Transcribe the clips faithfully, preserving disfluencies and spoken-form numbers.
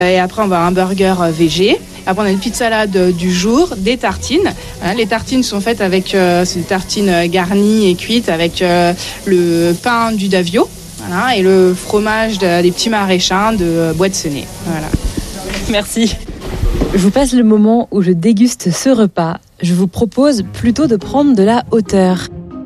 Et après, on va avoir un burger végé. Après, on a une petite salade du jour, des tartines. Hein, les tartines sont faites avec euh, c'est des tartines garnies et cuites avec euh, le pain du Davio, voilà, et le fromage de, des petits maraîchins de euh, Bois-de-Senez. Voilà. Merci. Je vous passe le moment où je déguste ce repas. Je vous propose plutôt de prendre de la hauteur.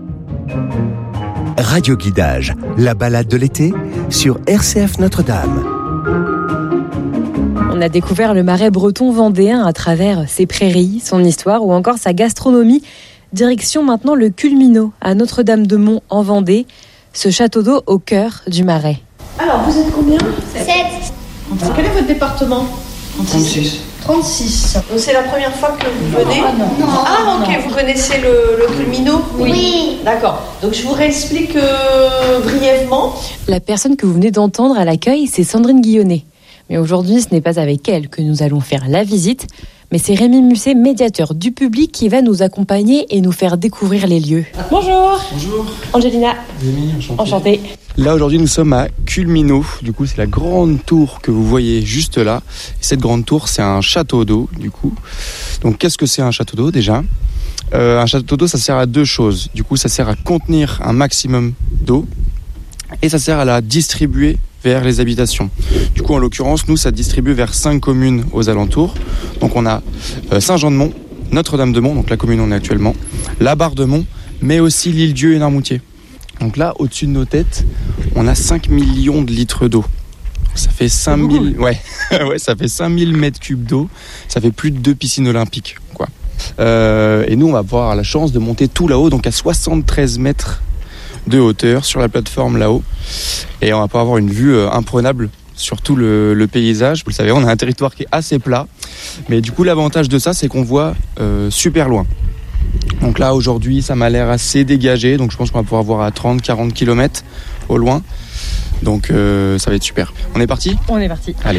Radio Guidage, la balade de l'été sur R C F Notre-Dame. On a découvert le marais breton vendéen à travers ses prairies, son histoire ou encore sa gastronomie. Direction maintenant le Culminot à Notre-Dame-de-Mont en Vendée, ce château d'eau au cœur du marais. Alors, vous êtes combien ? sept. Alors, quel est votre département ? trente-six. trente-six. Donc, c'est la première fois que vous venez ? Ah non. Ah, ok, vous connaissez le, le Culminot ? Oui. D'accord. Donc, je vous réexplique euh, brièvement. La personne que vous venez d'entendre à l'accueil, c'est Sandrine Guillonnet. Mais aujourd'hui, ce n'est pas avec elle que nous allons faire la visite, mais c'est Rémi Musset, médiateur du public, qui va nous accompagner et nous faire découvrir les lieux. Bonjour. Bonjour. Angelina. Rémi, enchanté. Enchantée. Là aujourd'hui nous sommes à Culminot, du coup c'est la grande tour que vous voyez juste là. Et cette grande tour c'est un château d'eau du coup. Donc qu'est-ce que c'est un château d'eau déjà ? euh, Un château d'eau ça sert à deux choses. Du coup ça sert à contenir un maximum d'eau et ça sert à la distribuer vers les habitations. Du coup en l'occurrence nous ça distribue vers cinq communes aux alentours. Donc on a euh, Saint-Jean-de-Mont, Notre-Dame-de-Mont, donc la commune où on est actuellement, la Barre-de-Mont, mais aussi l'Île-Dieu et Narmoutier. Donc là, au-dessus de nos têtes, on a cinq millions de litres d'eau. Ça fait cinq mille, ouais, ouais, ça fait cinq mille mètres cubes d'eau. Ça fait plus de deux piscines olympiques, quoi. Euh, et nous, on va avoir la chance de monter tout là-haut, donc à soixante-treize mètres de hauteur sur la plateforme là-haut. Et on va pouvoir avoir une vue euh, imprenable sur tout le, le paysage. Vous le savez, on a un territoire qui est assez plat. Mais du coup, l'avantage de ça, c'est qu'on voit euh, super loin. Donc là aujourd'hui ça m'a l'air assez dégagé, donc je pense qu'on va pouvoir voir à trente à quarante kilomètres au loin. Donc euh, ça va être super. On est parti ? On est parti. Allez.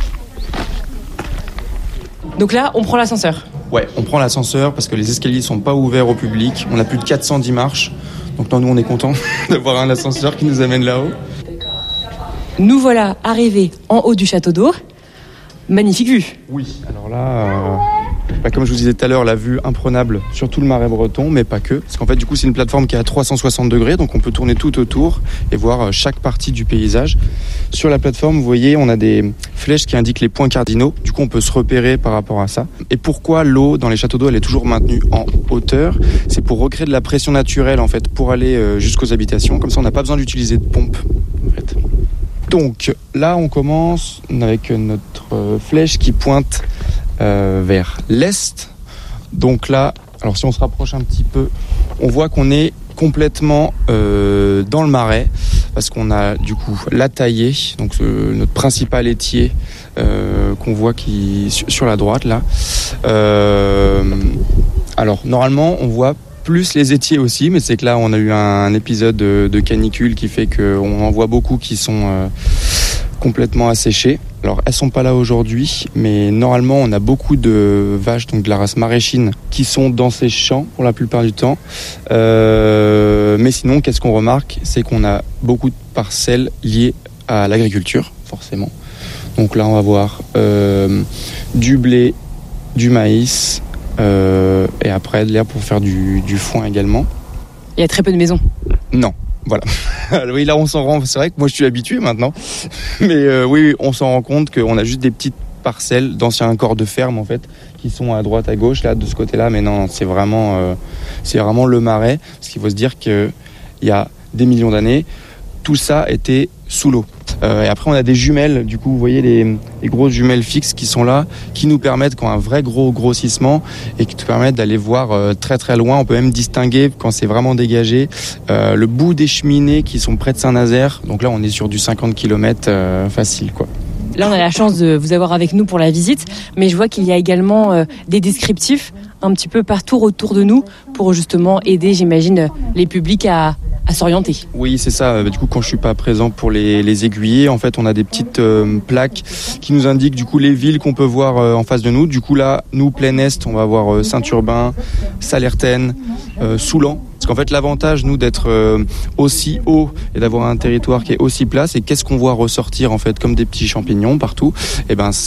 Donc là, on prend l'ascenseur. Ouais, on prend l'ascenseur parce que les escaliers sont pas ouverts au public. On a plus de quatre cent dix marches. Donc non, nous on est contents d'avoir un ascenseur qui nous amène là-haut. Nous voilà arrivés en haut du château d'eau. Magnifique vue. Oui, alors là, euh, bah, comme je vous disais tout à l'heure, la vue imprenable sur tout le marais breton, mais pas que. Parce qu'en fait, du coup, c'est une plateforme qui est à trois cent soixante degrés, donc on peut tourner tout autour et voir chaque partie du paysage. Sur la plateforme, vous voyez, on a des flèches qui indiquent les points cardinaux. Du coup, on peut se repérer par rapport à ça. Et pourquoi l'eau dans les châteaux d'eau, elle est toujours maintenue en hauteur ? C'est pour recréer de la pression naturelle, en fait, pour aller euh, jusqu'aux habitations. Comme ça, on n'a pas besoin d'utiliser de pompe, en fait. Donc là, on commence avec notre flèche qui pointe euh, vers l'est. Donc là, alors si on se rapproche un petit peu, on voit qu'on est complètement euh, dans le marais parce qu'on a du coup la taillée, donc euh, notre principal étier euh, qu'on voit qui sur, sur la droite là. Euh, alors normalement, on voit plus les étiers aussi, mais c'est que là on a eu un, un épisode de, de canicule qui fait qu'on en voit beaucoup qui sont euh, complètement asséchés. Alors elles sont pas là aujourd'hui, mais normalement on a beaucoup de vaches, donc de la race maraîchine, qui sont dans ces champs pour la plupart du temps. Euh, mais sinon, qu'est-ce qu'on remarque ? C'est qu'on a beaucoup de parcelles liées à l'agriculture, forcément. Donc là on va voir euh, du blé, du maïs, Euh, et après de l'herbe pour faire du, du foin également. Il y a très peu de maisons. Non, voilà. Oui, là on s'en rend, c'est vrai que moi je suis habitué maintenant, mais euh, oui, on s'en rend compte qu'on a juste des petites parcelles d'anciens corps de ferme en fait, qui sont à droite, à gauche, là de ce côté-là, mais non, c'est vraiment, euh, c'est vraiment le marais, parce qu'il faut se dire qu'il y a des millions d'années, tout ça était sous l'eau. Euh, et après on a des jumelles, du coup vous voyez les, les grosses jumelles fixes qui sont là, qui nous permettent quand un vrai gros grossissement et qui nous permettent d'aller voir euh, très très loin. On peut même distinguer quand c'est vraiment dégagé euh, le bout des cheminées qui sont près de Saint-Nazaire. Donc là on est sur du cinquante kilomètres euh, facile quoi. Là on a la chance de vous avoir avec nous pour la visite, mais je vois qu'il y a également euh, des descriptifs un petit peu partout autour de nous pour justement aider, j'imagine, les publics à, à s'orienter. Oui, c'est ça. Du coup, quand je suis pas présent pour les, les aiguiller, en fait, on a des petites euh, plaques qui nous indiquent du coup les villes qu'on peut voir euh, en face de nous. Du coup, là, nous, plein est, on va voir euh, Saint-Urbain, Sallertaine, euh, Soulan. Parce qu'en fait, l'avantage, nous, d'être euh, aussi haut et d'avoir un territoire qui est aussi plat, c'est qu'est-ce qu'on voit ressortir, en fait, comme des petits champignons partout. Et ben,